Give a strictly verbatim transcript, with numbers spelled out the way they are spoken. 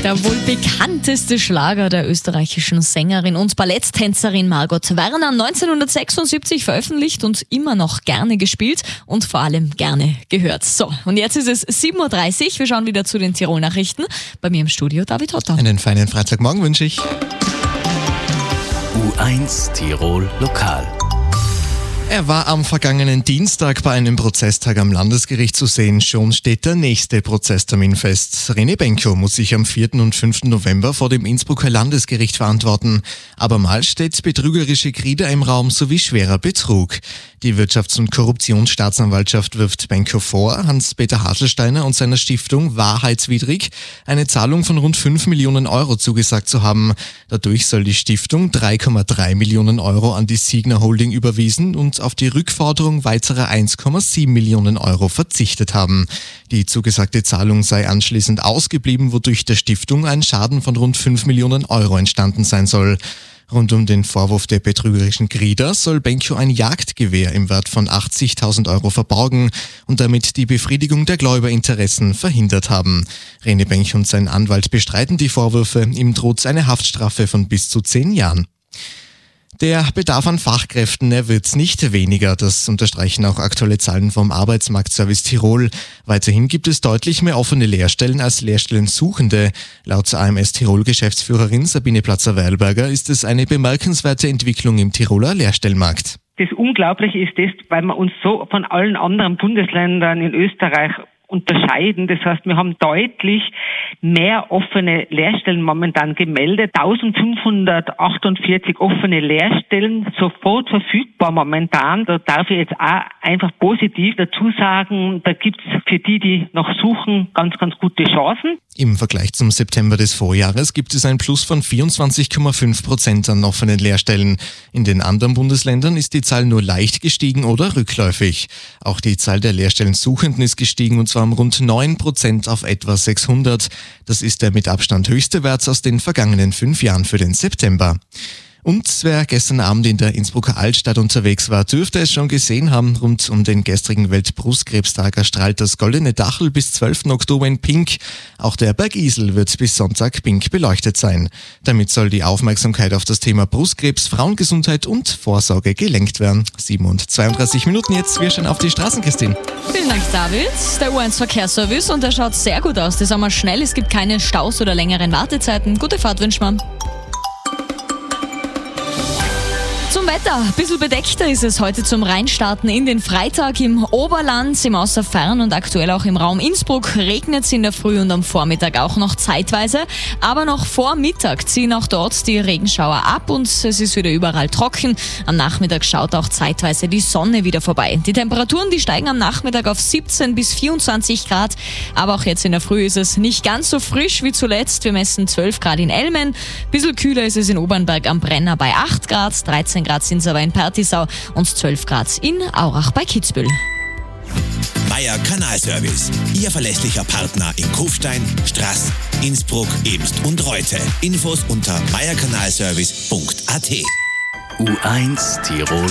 Der wohl bekannteste Schlager der österreichischen Sängerin und Balletttänzerin Margot Werner, neunzehnhundertsechsundsiebzig veröffentlicht und immer noch gerne gespielt und vor allem gerne gehört. So, und jetzt ist es sieben Uhr dreißig, wir schauen wieder zu den Tirol-Nachrichten. Bei mir im Studio David Hotter. Einen feinen Freitagmorgen wünsche ich. U eins Tirol Lokal. Er war am vergangenen Dienstag bei einem Prozesstag am Landesgericht zu sehen. Schon steht der nächste Prozesstermin fest. René Benko muss sich am vierten und fünften November vor dem Innsbrucker Landesgericht verantworten. Abermals steht betrügerische Kriede im Raum sowie schwerer Betrug. Die Wirtschafts- und Korruptionsstaatsanwaltschaft wirft Benko vor, Hans-Peter Haselsteiner und seiner Stiftung wahrheitswidrig eine Zahlung von rund fünf Millionen Euro zugesagt zu haben. Dadurch soll die Stiftung drei Komma drei Millionen Euro an die Signa Holding überwiesen und auf die Rückforderung weiterer eins Komma sieben Millionen Euro verzichtet haben. Die zugesagte Zahlung sei anschließend ausgeblieben, wodurch der Stiftung ein Schaden von rund fünf Millionen Euro entstanden sein soll. Rund um den Vorwurf der betrügerischen Krieder soll Benko ein Jagdgewehr im Wert von achtzigtausend Euro verborgen und damit die Befriedigung der Gläuberinteressen verhindert haben. René Benko und sein Anwalt bestreiten die Vorwürfe, ihm droht eine Haftstrafe von bis zu zehn Jahren. Der Bedarf an Fachkräften, er wird nicht weniger. Das unterstreichen auch aktuelle Zahlen vom Arbeitsmarktservice Tirol. Weiterhin gibt es deutlich mehr offene Lehrstellen als Lehrstellensuchende. Laut A M S Tirol-Geschäftsführerin Sabine Platzer-Weilberger ist es eine bemerkenswerte Entwicklung im Tiroler Lehrstellenmarkt. Das Unglaubliche ist das, weil wir uns so von allen anderen Bundesländern in Österreich unterscheiden. Das heißt, wir haben deutlich mehr offene Lehrstellen momentan gemeldet. eintausendfünfhundertachtundvierzig offene Lehrstellen, sofort verfügbar momentan. Da darf ich jetzt auch einfach positiv dazu sagen, da gibt's für die, die noch suchen, ganz, ganz gute Chancen. Im Vergleich zum September des Vorjahres gibt es ein Plus von vierundzwanzig Komma fünf Prozent an offenen Lehrstellen. In den anderen Bundesländern ist die Zahl nur leicht gestiegen oder rückläufig. Auch die Zahl der Lehrstellensuchenden ist gestiegen und zwar um rund neun Prozent auf etwa sechshundert. Das ist der mit Abstand höchste Wert aus den vergangenen fünf Jahren für den September. Und wer gestern Abend in der Innsbrucker Altstadt unterwegs war, dürfte es schon gesehen haben. Rund um den gestrigen Weltbrustkrebstag erstrahlt das Goldene Dachl bis zwölften Oktober in Pink. Auch der Berg Isel wird bis Sonntag pink beleuchtet sein. Damit soll die Aufmerksamkeit auf das Thema Brustkrebs, Frauengesundheit und Vorsorge gelenkt werden. sieben und zweiunddreißig Minuten jetzt, wir schauen auf die Straßen, Christine. Vielen Dank, David. Der U eins Verkehrsservice und der schaut sehr gut aus. Das haben wir schnell, es gibt keine Staus oder längeren Wartezeiten. Gute Fahrt wünschen wir. Zum Wetter. Ein bisschen bedeckter ist es heute zum Reinstarten in den Freitag im Oberland, im Außerfern und aktuell auch im Raum Innsbruck regnet es in der Früh und am Vormittag auch noch zeitweise. Aber noch vor Mittag ziehen auch dort die Regenschauer ab und es ist wieder überall trocken. Am Nachmittag schaut auch zeitweise die Sonne wieder vorbei. Die Temperaturen, die steigen am Nachmittag auf siebzehn bis vierundzwanzig Grad. Aber auch jetzt in der Früh ist es nicht ganz so frisch wie zuletzt. Wir messen zwölf Grad in Elmen. Ein bisschen kühler ist es in Obernberg am Brenner bei acht Grad, dreizehn Grad sind es aber in Pertisau und zwölf Grad in Aurach bei Kitzbühel. Meier Kanalservice, Ihr verlässlicher Partner in Kufstein, Straß, Innsbruck, Eemst und Reute. Infos unter meier kanalservice punkt a t. U eins Tirol